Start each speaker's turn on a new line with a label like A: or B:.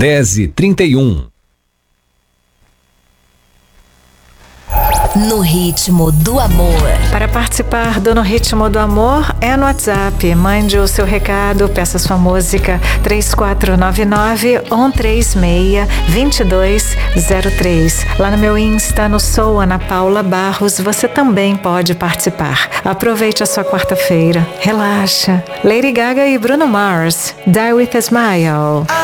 A: 10h31.
B: No Ritmo do Amor.
C: Para participar do No Ritmo do Amor é no WhatsApp. Mande o seu recado, peça sua música 3499-136-2203. Lá no meu Insta, no Sou Ana Paula Barros, você também pode participar. Aproveite a sua quarta-feira. Relaxa. Lady Gaga e Bruno Mars, Die With a Smile.